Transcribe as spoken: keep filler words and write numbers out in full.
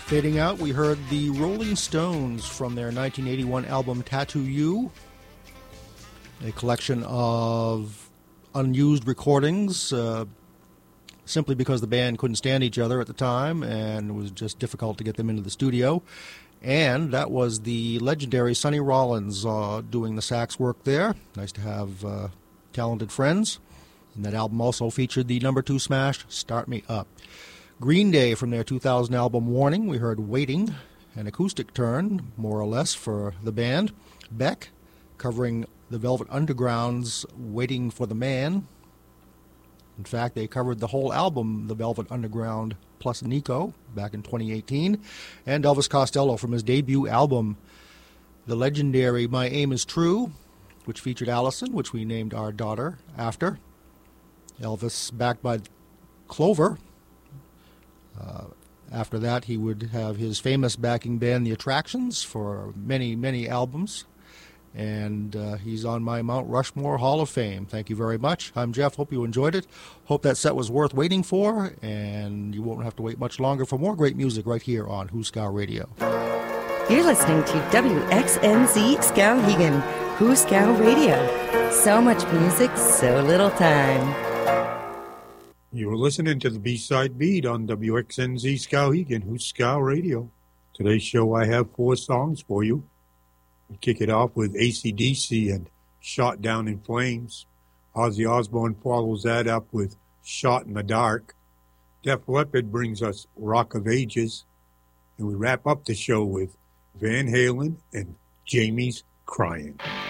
Fading out, we heard the Rolling Stones from their nineteen eighty-one album Tattoo You, a collection of unused recordings, uh, simply because the band couldn't stand each other at the time and it was just difficult to get them into the studio. And that was the legendary Sonny Rollins uh, doing the sax work there. Nice to have uh, talented friends. And that album also featured the number two smash, Start Me Up. Green Day from their two thousand album Warning, we heard Waiting, an acoustic turn, more or less, for the band. Beck, covering the Velvet Underground's Waiting for the Man. In fact, they covered the whole album, The Velvet Underground plus Nico, back in twenty eighteen. And Elvis Costello from his debut album, the legendary My Aim Is True, which featured Allison, which we named our daughter after. Elvis backed by Clover. Uh, after that, he would have his famous backing band, The Attractions, for many, many albums. And uh, he's on my Mount Rushmore Hall of Fame. Thank you very much. I'm Jeff. Hope you enjoyed it. Hope that set was worth waiting for, and you won't have to wait much longer for more great music right here on Hooskow Radio. You're listening to W X N Z Skowhegan, Hooskow Radio. So much music, so little time. You're listening to the B-Side Beat on W X N Z Skowhegan, Hooskow Radio. Today's show, I have four songs for you. We kick it off with A C D C and Shot Down in Flames. Ozzy Osbourne follows that up with Shot in the Dark. Def Leppard brings us Rock of Ages. And we wrap up the show with Van Halen and Jamie's Crying.